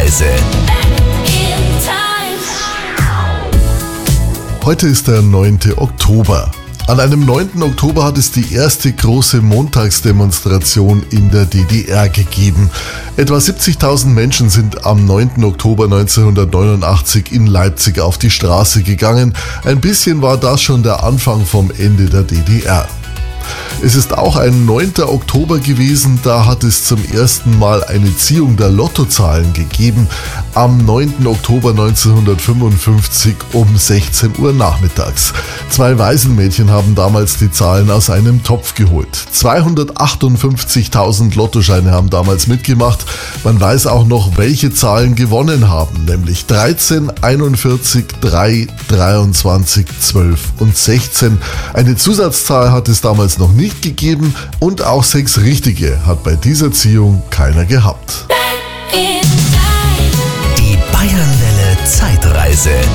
Zeitreise. Heute ist der 9. Oktober. An einem 9. Oktober hat es die erste große Montagsdemonstration in der DDR gegeben. Etwa 70.000 Menschen sind am 9. Oktober 1989 in Leipzig auf die Straße gegangen. Ein bisschen war das schon der Anfang vom Ende der DDR. Es ist auch ein 9. Oktober gewesen, da hat es zum ersten Mal eine Ziehung der Lottozahlen gegeben. Am 9. Oktober 1955 um 16 Uhr nachmittags. 2 Waisenmädchen haben damals die Zahlen aus einem Topf geholt. 258.000 Lottoscheine haben damals mitgemacht. Man weiß auch noch, welche Zahlen gewonnen haben, nämlich 13, 41, 3, 23, 12 und 16. Eine Zusatzzahl hat es damals noch nicht gegeben und auch 6 richtige hat bei dieser Ziehung keiner gehabt. Die Bayernwelle Zeitreise.